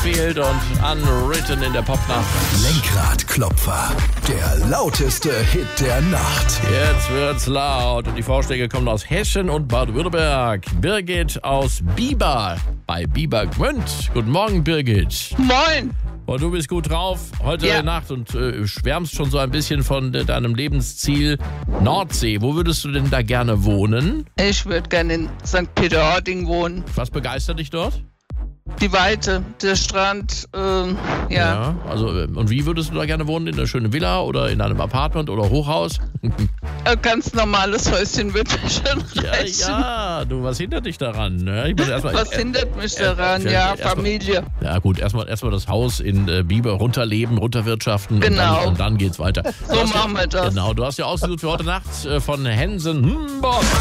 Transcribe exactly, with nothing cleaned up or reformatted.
Hetfield und Unwritten in der Popnacht. Lenkradklopfer, der lauteste Hit der Nacht. Jetzt wird's laut und die Vorschläge kommen aus Hessen und Baden-Württemberg. Birgit aus Bieber bei Bieber Gmünd. Guten Morgen, Birgit. Moin. Und du bist gut drauf heute Ja. Nacht und äh, schwärmst schon so ein bisschen von äh, deinem Lebensziel Nordsee. Wo würdest du denn da gerne wohnen? Ich würde gerne in Sankt Peter-Ording wohnen. Was begeistert dich dort? Die Weite, der Strand, ähm, ja. Also, äh, und wie würdest du da gerne wohnen? In einer schönen Villa oder in einem Apartment oder Hochhaus? Ein ganz normales Häuschen wird mir schon Ja, reichen. ja, du, was hindert dich daran? Ne? Ich muss erst mal, Was äh, hindert mich äh, daran? äh, Ja, erst mal- Familie. Ja gut, erstmal erstmal das Haus in äh, Bieber runterleben, runterwirtschaften Genau. und, dann, und dann geht's weiter. So Du hast machen ja, wir das. Genau, du hast ja ausgesucht für heute Nacht äh, von Hensen. Hm, boah.